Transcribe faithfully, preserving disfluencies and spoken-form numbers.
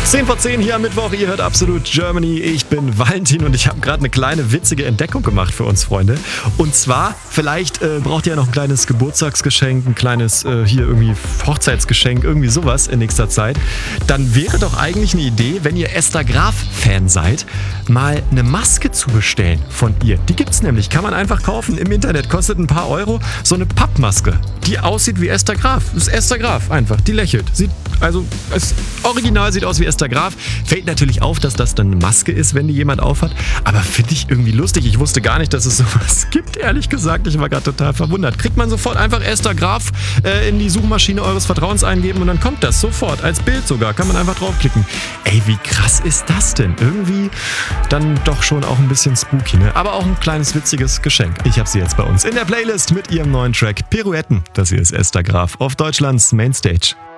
zehn vor zehn hier am Mittwoch, ihr hört Absolut Germany. Ich bin Valentin und ich habe gerade eine kleine witzige Entdeckung gemacht für uns, Freunde. Und zwar, vielleicht äh, braucht ihr ja noch ein kleines Geburtstagsgeschenk, ein kleines äh, hier irgendwie Hochzeitsgeschenk, irgendwie sowas in nächster Zeit. Dann wäre doch eigentlich eine Idee, wenn ihr Esther Graf-Fan seid, mal eine Maske zu bestellen von ihr. Die gibt's nämlich, kann man einfach kaufen im Internet, kostet ein paar Euro. So eine Pappmaske, die aussieht wie Esther Graf. Das ist Esther Graf einfach, die lächelt. Sieht, also, das Original sieht aus wie Esther Graf. Fällt natürlich auf, dass das dann eine Maske ist, wenn die jemand aufhat. Aber finde ich irgendwie lustig. Ich wusste gar nicht, dass es sowas gibt, ehrlich gesagt. Ich war gerade total verwundert. Kriegt man sofort einfach Esther Graf äh, in die Suchmaschine eures Vertrauens eingeben und dann kommt das sofort, als Bild sogar. Kann man einfach draufklicken. Ey, wie krass ist das denn? Irgendwie dann doch schon auch ein bisschen spooky, ne? Aber auch ein kleines witziges Geschenk. Ich habe sie jetzt bei uns in der Playlist mit ihrem neuen Track Pirouetten. Das hier ist Esther Graf auf Deutschlands Mainstage.